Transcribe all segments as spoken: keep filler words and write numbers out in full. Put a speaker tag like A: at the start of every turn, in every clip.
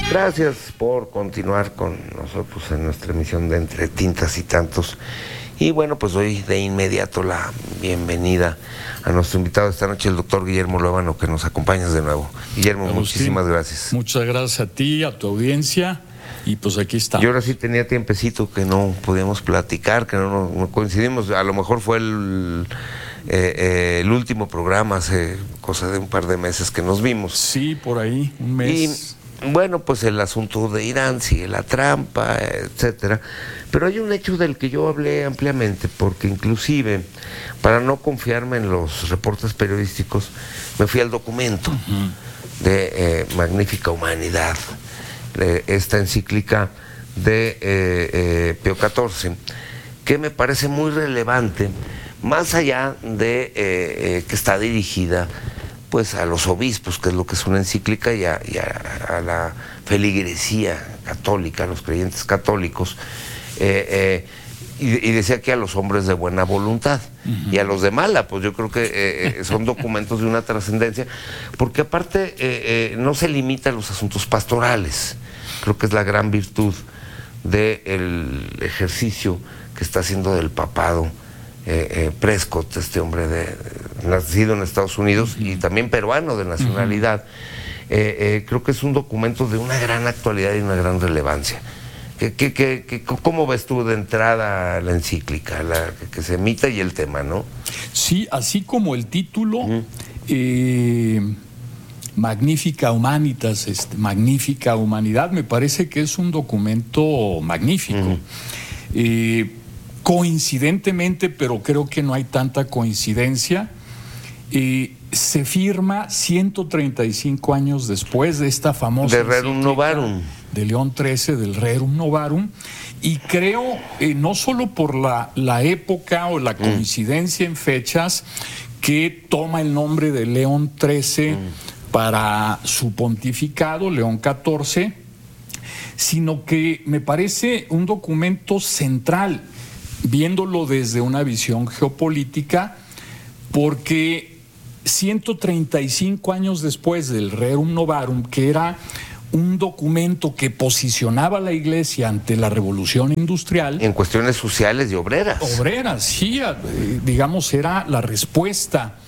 A: Gracias por continuar con nosotros en nuestra emisión de Entre Tintas y Tantos. Y bueno, pues doy de inmediato la bienvenida a nuestro invitado esta noche, el doctor Guillermo Luébano, que nos acompañas de nuevo. Guillermo,
B: Agustín,
A: muchísimas gracias.
B: Muchas gracias a ti, a tu audiencia, y pues aquí estamos.
A: Yo ahora sí tenía tiempecito que no podíamos platicar, que no, no coincidimos. A lo mejor fue el, eh, eh, el último programa hace cosa de un par de meses que nos vimos.
B: Sí, por ahí, un mes.
A: Y bueno, pues el asunto de Irán sigue la trampa, etcétera. Pero hay un hecho del que yo hablé ampliamente, porque inclusive, para no confiarme en los reportes periodísticos, me fui al documento uh-huh. de eh, Magnífica Humanidad, de esta encíclica de eh, eh, Pío catorce, que me parece muy relevante, más allá de eh, eh, que está dirigida pues a los obispos, que es lo que es una encíclica, y a, y a, a la feligresía católica, a los creyentes católicos, eh, eh, y, y decía que a los hombres de buena voluntad, uh-huh. y a los de mala, pues yo creo que eh, son documentos de una trascendencia, porque aparte eh, eh, no se limita a los asuntos pastorales. Creo que es la gran virtud del ejercicio que está haciendo del papado Eh, eh, Prescott, este hombre de, de, nacido en Estados Unidos uh-huh. y también peruano de nacionalidad. Uh-huh. eh, eh, creo que es un documento de una gran actualidad y una gran relevancia. ¿Qué, qué, qué, qué, ¿Cómo ves tú de entrada la encíclica, la que, que se emita y el tema, no?
B: Sí, así como el título, uh-huh. eh, Magnífica Humanitas, este, Magnífica Humanidad, me parece que es un documento magnífico. Uh-huh. Eh, Coincidentemente, pero creo que no hay tanta coincidencia, eh, se firma ciento treinta y cinco años después de esta famosa
A: de Rerum Novarum
B: de León trece, del Rerum Novarum, y creo, eh, no solo por la, la época o la coincidencia mm. en fechas, que toma el nombre de León trece mm. para su pontificado, León catorce, sino que me parece un documento central, viéndolo desde una visión geopolítica, porque ciento treinta y cinco años después del Rerum Novarum, que era un documento que posicionaba a la Iglesia ante la revolución industrial.
A: En cuestiones sociales y obreras.
B: Obreras, sí, digamos, era la respuesta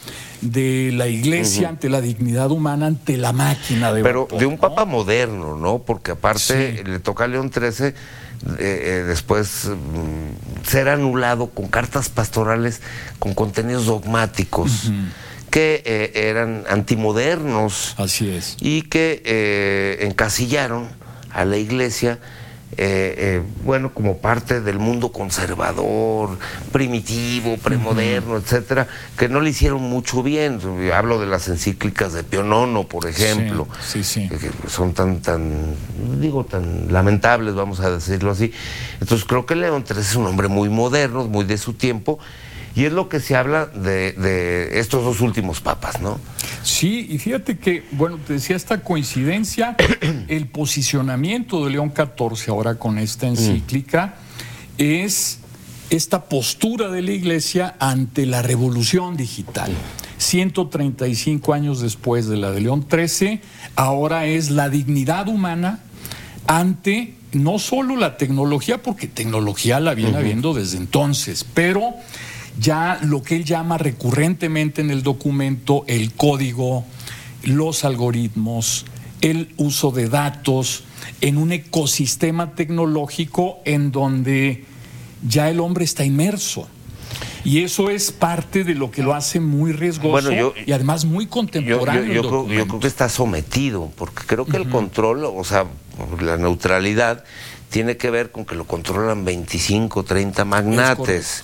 B: de la Iglesia uh-huh. ante la dignidad humana, ante la máquina de
A: Pero
B: vapor,
A: de un
B: ¿no?
A: papa moderno, ¿no? Porque aparte sí. le toca a León trece eh, eh, después mm, ser anulado con cartas pastorales con contenidos dogmáticos uh-huh. que eh, eran antimodernos.
B: Así es.
A: Y que eh, encasillaron a la Iglesia Eh, eh, bueno, como parte del mundo conservador, primitivo, premoderno, uh-huh. etcétera, que no le hicieron mucho bien. Hablo de las encíclicas de Pío nono, por ejemplo,
B: sí, sí, sí.
A: que son tan, tan, digo, tan lamentables, vamos a decirlo así. Entonces creo que León trece es un hombre muy moderno, muy de su tiempo, y es lo que se habla de, de estos dos últimos papas, ¿no?
B: Sí, y fíjate que, bueno, te decía esta coincidencia, el posicionamiento de León catorce ahora con esta encíclica mm. es esta postura de la Iglesia ante la revolución digital. ciento treinta y cinco años después de la de León trece, ahora es la dignidad humana ante no solo la tecnología, porque tecnología la viene uh-huh. habiendo desde entonces, pero ya lo que él llama recurrentemente en el documento el código, los algoritmos, el uso de datos en un ecosistema tecnológico en donde ya el hombre está inmerso. Y eso es parte de lo que lo hace muy riesgoso bueno, yo, y además muy contemporáneo.
A: Yo, yo, yo, creo, yo creo que está sometido, porque creo que uh-huh. el control, o sea, la neutralidad, tiene que ver con que lo controlan veinticinco, treinta magnates.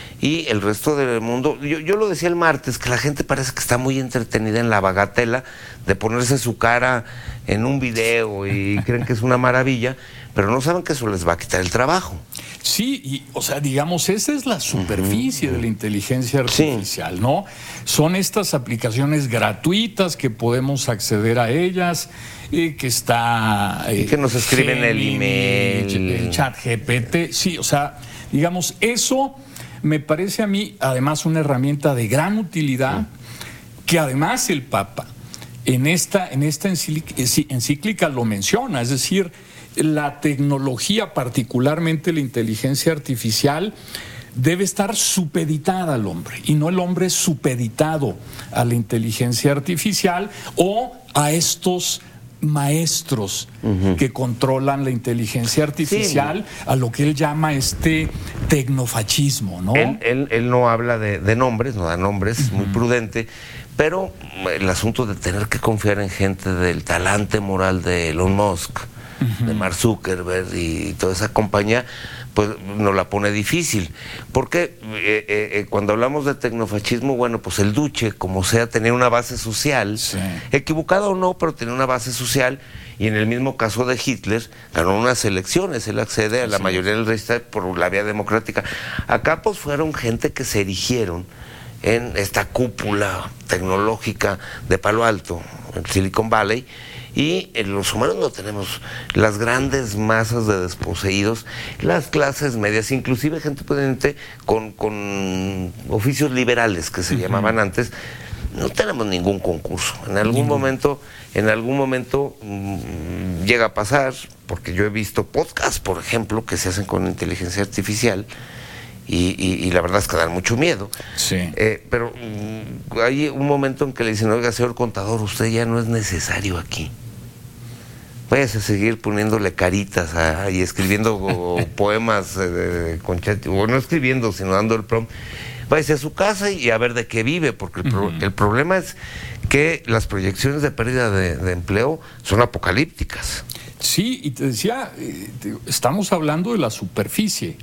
A: Y el resto del mundo, yo, yo lo decía el martes, que la gente parece que está muy entretenida en la bagatela de ponerse su cara en un video y creen que es una maravilla, pero no saben que eso les va a quitar el trabajo.
B: Sí, y, o sea, digamos, esa es la superficie uh-huh. de la inteligencia artificial, sí. ¿no? Son estas aplicaciones gratuitas que podemos acceder a ellas, eh, que está...
A: Eh, y que nos escriben Gemini, el email.
B: El chat G P T, sí, o sea, digamos, eso me parece a mí, además, una herramienta de gran utilidad, sí. que además el Papa en esta, en esta encíclica lo menciona, es decir, la tecnología, particularmente la inteligencia artificial, debe estar supeditada al hombre y no el hombre supeditado a la inteligencia artificial o a estos maestros uh-huh. que controlan la inteligencia artificial, sí. a lo que él llama este tecnofascismo, ¿no?
A: Él, él, él no habla de, de nombres, no da nombres, uh-huh. es muy prudente, pero el asunto de tener que confiar en gente del talante moral de Elon Musk, uh-huh. de Mark Zuckerberg y toda esa compañía, pues nos la pone difícil, porque eh, eh, cuando hablamos de tecnofascismo, bueno, pues el Duce, como sea, tenía una base social, sí. equivocada o no, pero tenía una base social, y en el mismo caso de Hitler, ganó unas elecciones, él accede a la sí. mayoría del Reichstag por la vía democrática. Acá pues fueron gente que se erigieron en esta cúpula tecnológica de Palo Alto, en Silicon Valley, y en los humanos no tenemos las grandes masas de desposeídos, las clases medias, inclusive gente pudiente con, con oficios liberales que se uh-huh. llamaban antes, no tenemos ningún concurso. En algún uh-huh. momento, en algún momento mmm, llega a pasar, porque yo he visto podcasts, por ejemplo, que se hacen con inteligencia artificial, Y, y, y la verdad es que dan mucho miedo.
B: Sí.
A: Eh, pero mm, hay un momento en que le dicen, oiga, señor contador, usted ya no es necesario aquí. Váyase a seguir poniéndole caritas a, y escribiendo o, poemas eh, con chat, o no escribiendo, sino dando el prompt. Váyase a su casa y a ver de qué vive, porque el, pro, uh-huh. el problema es que las proyecciones de pérdida de, de empleo son apocalípticas.
B: Sí, y te decía, eh, te, estamos hablando de la superficie.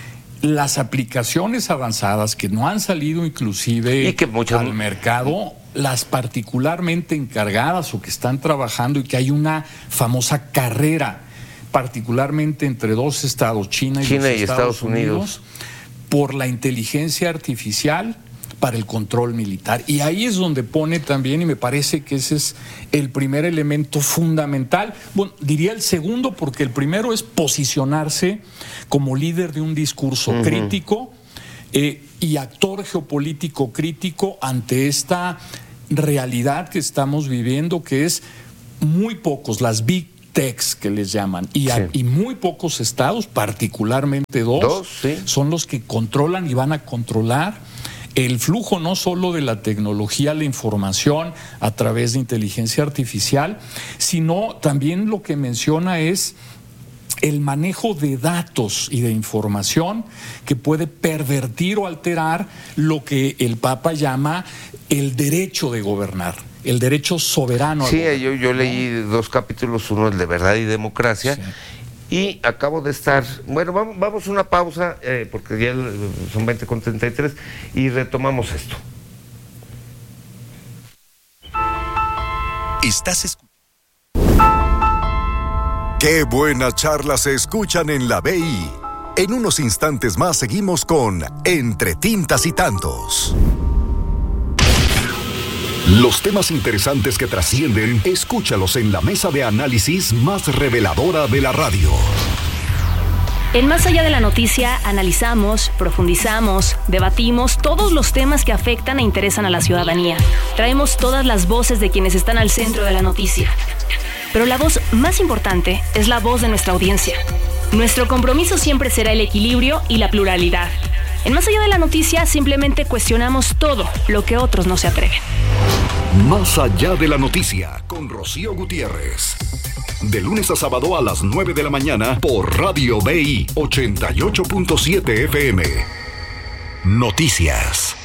B: Las aplicaciones avanzadas que no han salido inclusive
A: y que muchas...
B: al mercado, las particularmente encargadas o que están trabajando y que hay una famosa carrera, particularmente entre dos estados, China y,
A: China
B: los
A: y
B: Estados,
A: Estados Unidos,
B: Unidos, por la inteligencia artificial para el control militar. Y ahí es donde pone también, y me parece que ese es el primer elemento fundamental, bueno, diría el segundo, porque el primero es posicionarse como líder de un discurso uh-huh. crítico eh, y actor geopolítico crítico ante esta realidad que estamos viviendo, que es muy pocos, las big techs que les llaman, y, a, sí. y muy pocos estados, particularmente dos,
A: dos sí.
B: son los que controlan y van a controlar el flujo no solo de la tecnología, la información a través de inteligencia artificial, sino también lo que menciona es el manejo de datos y de información que puede pervertir o alterar lo que el Papa llama el derecho de gobernar, el derecho soberano.
A: Sí, yo, yo leí dos capítulos, uno el de Verdad y Democracia, sí. y acabo de estar, bueno, vamos, vamos a una pausa, eh, porque ya son veinte con treinta y tres, y retomamos esto.
C: Estás escuchando. Qué buenas charlas se escuchan en la B I. En unos instantes más seguimos con Entre Tintas y Tantos. Los temas interesantes que trascienden, escúchalos en la mesa de análisis más reveladora de la radio.
D: En Más Allá de la Noticia analizamos, profundizamos, debatimos todos los temas que afectan e interesan a la ciudadanía. Traemos todas las voces de quienes están al centro de la noticia. Pero la voz más importante es la voz de nuestra audiencia. Nuestro compromiso siempre será el equilibrio y la pluralidad. En Más Allá de la Noticia simplemente cuestionamos todo lo que otros no se atreven.
C: Más Allá de la Noticia con Rocío Gutiérrez. De lunes a sábado a las nueve de la mañana por Radio B I ochenta y ocho punto siete F M. Noticias.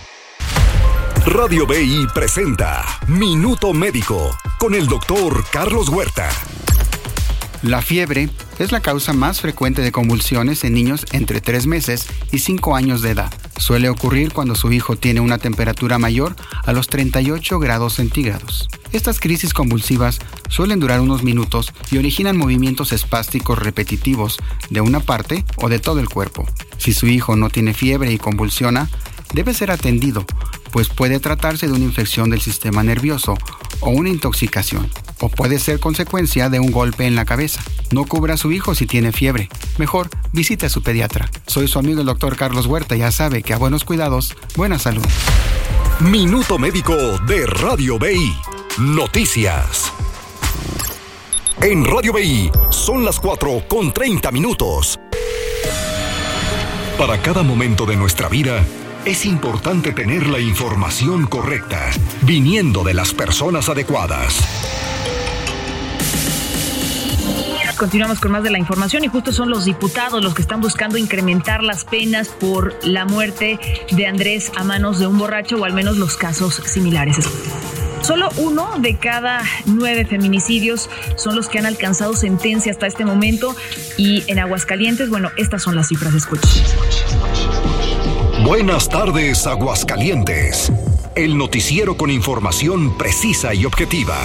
C: Radio B I presenta Minuto Médico con el doctor Carlos Huerta.
E: La fiebre es la causa más frecuente de convulsiones en niños entre tres meses y cinco años de edad. Suele ocurrir cuando su hijo tiene una temperatura mayor a los treinta y ocho grados centígrados. Estas crisis convulsivas suelen durar unos minutos y originan movimientos espásticos repetitivos de una parte o de todo el cuerpo. Si su hijo no tiene fiebre y convulsiona, debe ser atendido, pues puede tratarse de una infección del sistema nervioso o una intoxicación, o puede ser consecuencia de un golpe en la cabeza. No cubra a su hijo si tiene fiebre. Mejor visite a su pediatra. Soy su amigo el doctor Carlos Huerta. Ya sabe que a buenos cuidados, buena salud.
C: Minuto Médico de Radio B I. Noticias. En Radio B I son las cuatro con treinta minutos. Para cada momento de nuestra vida, es importante tener la información correcta, viniendo de las personas adecuadas.
D: Continuamos con más de la información y justo son los diputados los que están buscando incrementar las penas por la muerte de Andrés a manos de un borracho, o al menos los casos similares. Solo uno de cada nueve feminicidios son los que han alcanzado sentencia hasta este momento, y en Aguascalientes, bueno, estas son las cifras. Escuchen.
C: Buenas tardes, Aguascalientes. El noticiero con información precisa y objetiva.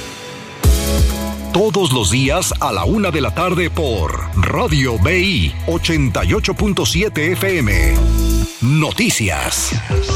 C: Todos los días a la una de la tarde por Radio B I ochenta y ocho punto siete F M. Noticias.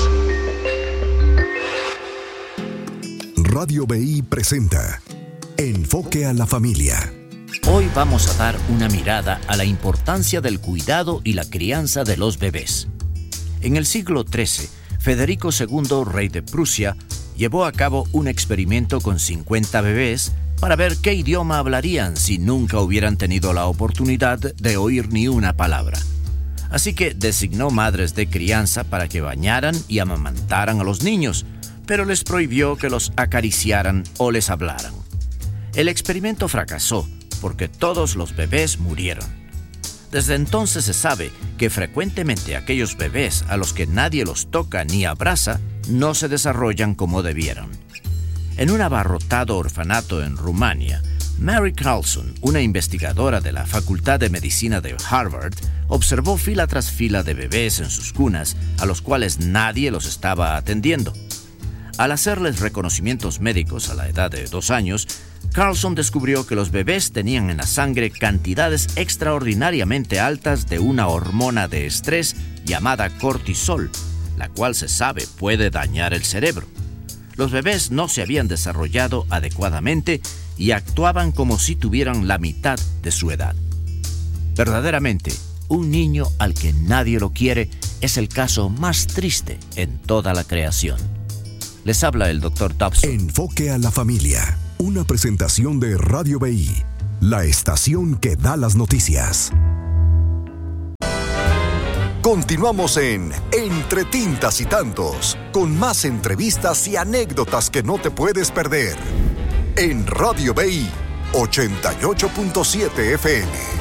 C: Radio B I presenta Enfoque a la Familia.
F: Hoy vamos a dar una mirada a la importancia del cuidado y la crianza de los bebés. En el siglo trece, Federico segundo, rey de Prusia, llevó a cabo un experimento con cincuenta bebés para ver qué idioma hablarían si nunca hubieran tenido la oportunidad de oír ni una palabra. Así que designó madres de crianza para que bañaran y amamantaran a los niños, pero les prohibió que los acariciaran o les hablaran. El experimento fracasó porque todos los bebés murieron. Desde entonces se sabe que frecuentemente aquellos bebés a los que nadie los toca ni abraza no se desarrollan como debieron. En un abarrotado orfanato en Rumania, Mary Carlson, una investigadora de la Facultad de Medicina de Harvard, observó fila tras fila de bebés en sus cunas a los cuales nadie los estaba atendiendo. Al hacerles reconocimientos médicos a la edad de dos años, Carlson descubrió que los bebés tenían en la sangre cantidades extraordinariamente altas de una hormona de estrés llamada cortisol, la cual se sabe puede dañar el cerebro. Los bebés no se habían desarrollado adecuadamente y actuaban como si tuvieran la mitad de su edad. Verdaderamente, un niño al que nadie lo quiere es el caso más triste en toda la creación. Les habla el doctor Dobson.
C: Enfoque a la Familia, una presentación de Radio B I, la estación que da las noticias. Continuamos en Entre Tintas y Tantos, con más entrevistas y anécdotas que no te puedes perder. En Radio B I ochenta y ocho punto siete F M.